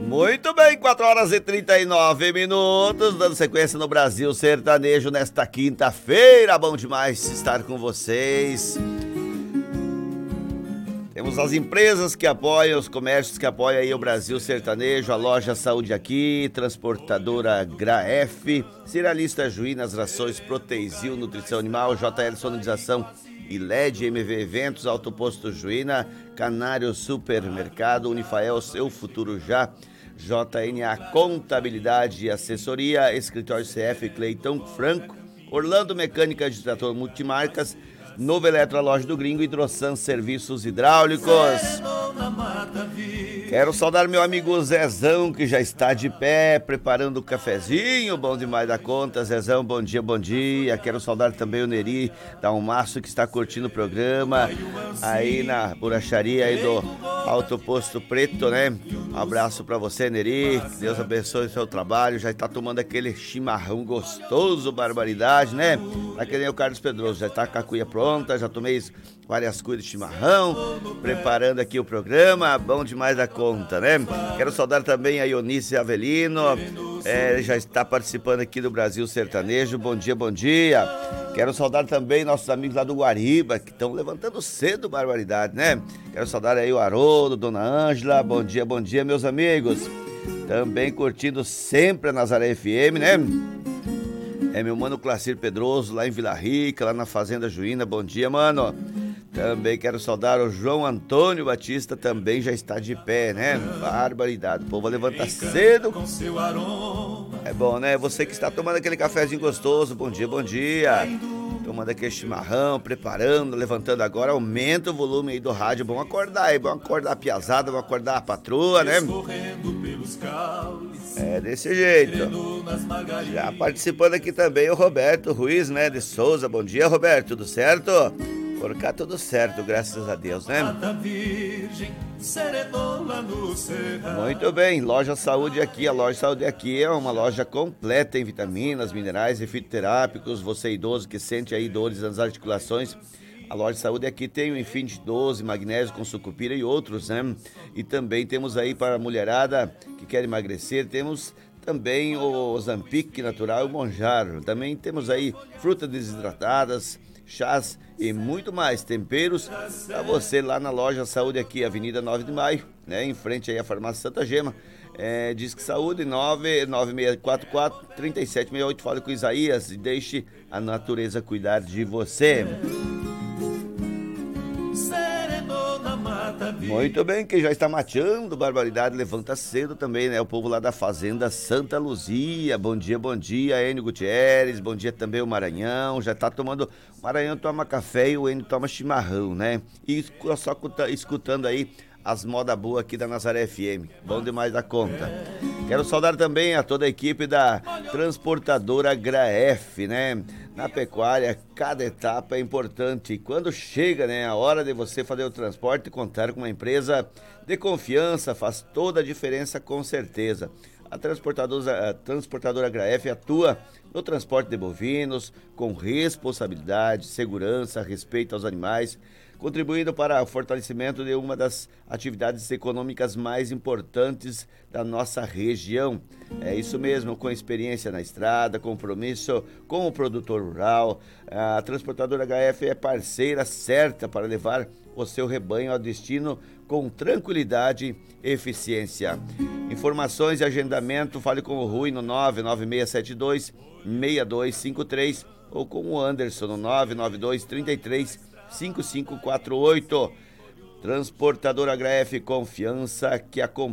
Muito bem, 4 horas e 39 minutos, dando sequência no Brasil Sertanejo nesta quinta-feira. Bom demais estar com vocês. Temos as empresas que apoiam, os comércios que apoiam aí o Brasil Sertanejo, a Loja Saúde Aqui, Transportadora Graef, Cerealista Juínas, Rações Proteizil, Nutrição Animal, JL Sonorização e LED, MV Eventos, Autoposto Juína, Canário Supermercado, Unifael, Seu Futuro Já, JNA Contabilidade e Assessoria, Escritório CF Cleiton Franco, Orlando Mecânica de Trator Multimarcas, Novo Eletro, Loja do Gringo, Hidrosan Serviços Hidráulicos. Quero saudar meu amigo Zezão, que já está de pé, preparando o cafezinho, bom demais da conta. Zezão, bom dia, bom dia. Quero saudar também o Neri da Almaço, que está curtindo o programa aí na borracharia aí do Alto Posto Preto, né? Um abraço pra você, Neri, que Deus abençoe o seu trabalho. Já está tomando aquele chimarrão gostoso, barbaridade, né? Tá que nem o Carlos Pedroso, já está com a cuia pronta, já tomei várias cuias de chimarrão, preparando aqui o programa, bom demais da conta, né? Quero saudar também a Ionice Avelino, já está participando aqui do Brasil Sertanejo, bom dia, bom dia. Quero saudar também nossos amigos lá do Guariba, que estão levantando cedo, barbaridade, né? Quero saudar aí o Haroldo, Dona Ângela, bom dia, meus amigos. Também curtindo sempre a Nazaré FM, né? É meu mano Clacir Pedroso, lá em Vila Rica, lá na Fazenda Juína, bom dia, mano. Também quero saudar o João Antônio Batista, também já está de pé, né? Barbaridade, o povo levanta cedo. É bom, né? Você que está tomando aquele cafezinho gostoso, bom dia, bom dia. Tomando aquele chimarrão, preparando, levantando agora, aumenta o volume aí do rádio, vamos acordar aí, vamos acordar a piazada, vamos acordar a patroa, né? É desse jeito. Já participando aqui também o Roberto Ruiz, né, de Souza, bom dia, Roberto, tudo certo? Por cá tudo certo, graças a Deus, né? Muito bem, Loja Saúde Aqui. A Loja Saúde Aqui é uma loja completa em vitaminas, minerais e fitoterápicos. Você idoso que sente aí dores nas articulações, a Loja Saúde Aqui tem o Infinity 12, magnésio com sucupira e outros, né? E também temos aí para a mulherada que quer emagrecer, temos também o Zampic natural e o Monjaro. Também temos aí frutas desidratadas, chás e muito mais temperos para você lá na Loja Saúde Aqui, Avenida 9 de Maio, né? Em frente aí à Farmácia Santa Gema. Disque Saúde 99644-3768. Fale com Isaías e deixe a natureza cuidar de você. Muito bem, quem já está mateando, barbaridade, levanta cedo também, né? O povo lá da Fazenda Santa Luzia, bom dia, Enio Gutierrez, bom dia também o Maranhão, já está tomando, o Maranhão toma café e o Enio toma chimarrão, né? E só escutando aí as modas boas aqui da Nazaré FM, bom demais da conta. Quero saudar também a toda a equipe da Transportadora Graef, né? Na pecuária, cada etapa é importante. E quando chega, né, a hora de você fazer o transporte e contar com uma empresa de confiança, faz toda a diferença com certeza. A Transportadora Graef atua no transporte de bovinos com responsabilidade, segurança, respeito aos animais, contribuindo para o fortalecimento de uma das atividades econômicas mais importantes da nossa região. É isso mesmo, com experiência na estrada, compromisso com o produtor rural, a Transportadora HF é parceira certa para levar o seu rebanho ao destino com tranquilidade e eficiência. Informações e agendamento, fale com o Rui no 99672-6253 ou com o Anderson no 992-33-5548. Transportadora HF, confiança que acompanha.